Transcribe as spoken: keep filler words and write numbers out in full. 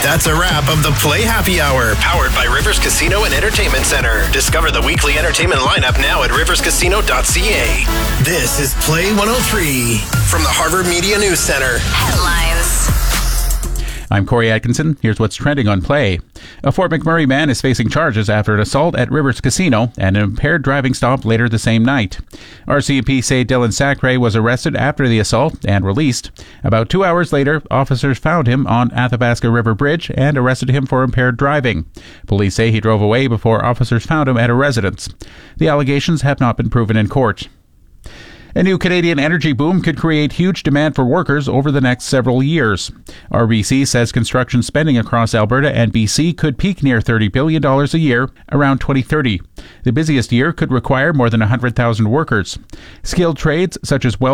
That's a wrap of the Play Happy Hour, powered by Rivers Casino and Entertainment Center. Discover the weekly entertainment lineup now at rivers casino dot c a. This is Play one oh three from the Harvard Media News Center. Headlines. I'm Corey Atkinson. Here's what's trending on Play. A Fort McMurray man is facing charges after an assault at Rivers Casino and an impaired driving stop later the same night. R C M P say Dylan Sacre was arrested after the assault and released. About two hours later, officers found him on Athabasca River Bridge and arrested him for impaired driving. Police say he drove away before officers found him at a residence. The allegations have not been proven in court. A new Canadian energy boom could create huge demand for workers over the next several years. R B C says construction spending across Alberta and B C could peak near thirty billion dollars a year around twenty thirty. The busiest year could require more than one hundred thousand workers. Skilled trades such as welding